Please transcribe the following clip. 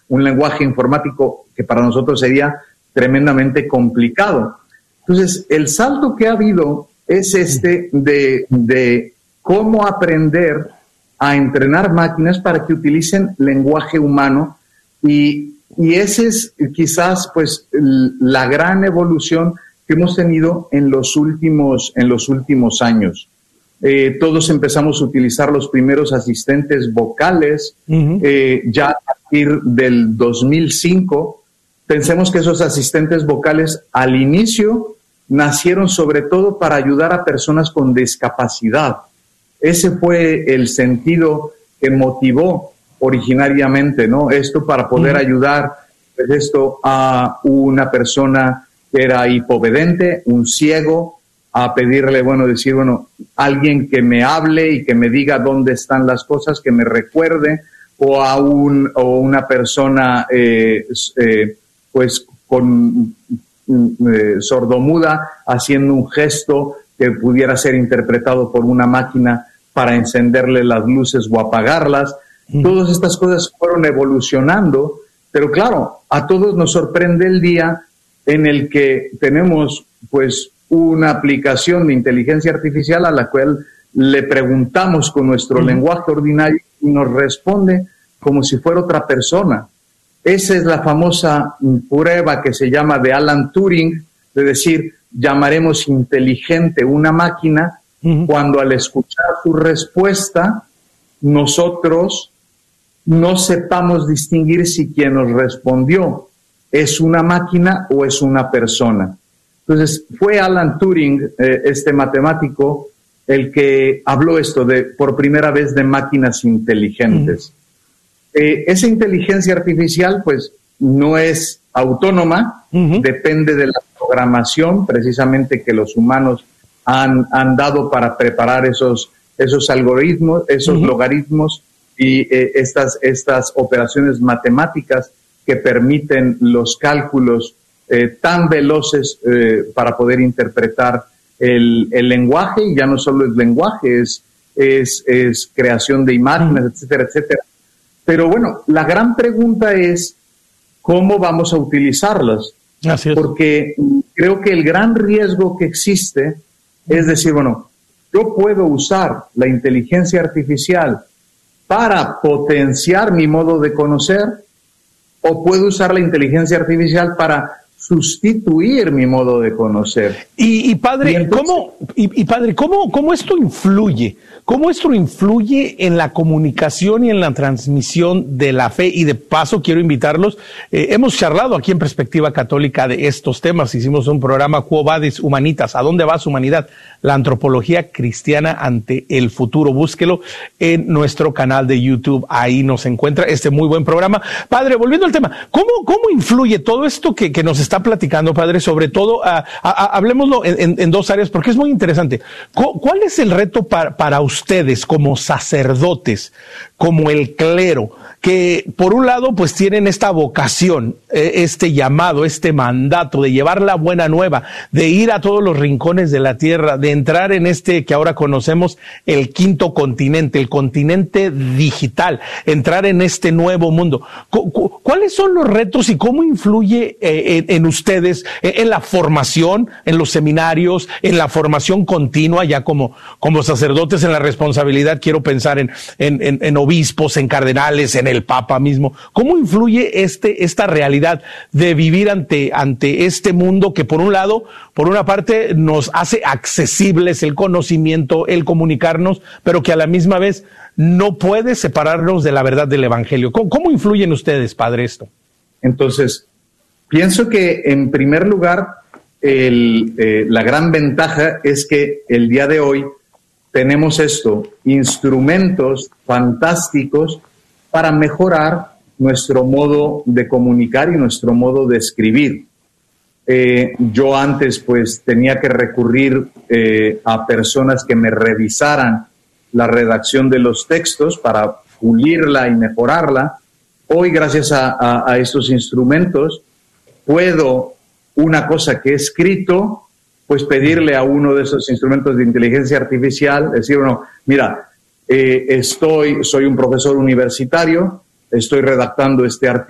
un lenguaje informático que para nosotros sería tremendamente complicado. Entonces, el salto que ha habido es de cómo aprender a entrenar máquinas para que utilicen lenguaje humano, y ese es quizás pues la gran evolución que hemos tenido en los últimos años. Todos empezamos a utilizar los primeros asistentes vocales ya a partir del 2005. Pensemos que esos asistentes vocales al inicio nacieron sobre todo para ayudar a personas con discapacidad. Ese fue el sentido que motivó originariamente, ¿no? Esto para poder ayudar, pues, a una persona que era hipovedente, un ciego, a pedirle, alguien que me hable y que me diga dónde están las cosas, que me recuerde, o una persona pues con sordomuda haciendo un gesto que pudiera ser interpretado por una máquina para encenderle las luces o apagarlas. Todas estas cosas fueron evolucionando, pero claro, a todos nos sorprende el día en el que tenemos pues una aplicación de inteligencia artificial a la cual le preguntamos con nuestro lenguaje ordinario y nos responde como si fuera otra persona. Esa es la famosa prueba que se llama de Alan Turing, de decir, llamaremos inteligente una máquina cuando al escuchar su respuesta nosotros no sepamos distinguir si quien nos respondió es una máquina o es una persona. Entonces, fue Alan Turing, este matemático, el que habló por primera vez de máquinas inteligentes. Esa inteligencia artificial, pues, no es autónoma, depende de la programación, precisamente, que los humanos han dado para preparar esos algoritmos, esos logaritmos y estas operaciones matemáticas que permiten los cálculos tan veloces para poder interpretar el lenguaje, y ya no solo es lenguaje, es creación de imágenes, etcétera, etcétera. Pero bueno, la gran pregunta es ¿cómo vamos a utilizarlas? Así es. Porque creo que el gran riesgo que existe es decir, yo puedo usar la inteligencia artificial para potenciar mi modo de conocer, o puedo usar la inteligencia artificial para sustituir mi modo de conocer. Y padre, entonces, ¿cómo esto influye? ¿Cómo esto influye en la comunicación y en la transmisión de la fe? Y de paso quiero invitarlos, hemos charlado aquí en Perspectiva Católica de estos temas, hicimos un programa Quo Vadis Humanitas, ¿a dónde va su humanidad? La antropología cristiana ante el futuro. Búsquelo en nuestro canal de YouTube, ahí nos encuentra este muy buen programa. Padre, volviendo al tema, ¿cómo influye todo esto que nos está platicando, padre? Sobre todo, hablemoslo en dos áreas, porque es muy interesante. ¿Cuál es el reto para ustedes como sacerdotes, como el clero, que por un lado pues tienen esta vocación, este llamado, este mandato de llevar la buena nueva, de ir a todos los rincones de la tierra, de entrar en que ahora conocemos el quinto continente, el continente digital, entrar en este nuevo mundo? ¿Cuáles son los retos y cómo influye en ustedes, en la formación, en los seminarios, en la formación continua, ya como sacerdotes, en la responsabilidad? Quiero pensar en obispos, en cardenales, en el Papa mismo. ¿Cómo influye esta realidad de vivir ante este mundo que por una parte nos hace accesibles el conocimiento, el comunicarnos, pero que a la misma vez no puede separarnos de la verdad del Evangelio? ¿Cómo influyen ustedes, padre, esto? Entonces, pienso que en primer lugar la gran ventaja es que el día de hoy tenemos instrumentos fantásticos para mejorar nuestro modo de comunicar y nuestro modo de escribir. Yo antes pues tenía que recurrir a personas que me revisaran la redacción de los textos para pulirla y mejorarla. Hoy, gracias a estos instrumentos, puedo, una cosa que he escrito, pues pedirle a uno de esos instrumentos de inteligencia artificial, decir, mira, soy un profesor universitario, estoy redactando este artículo,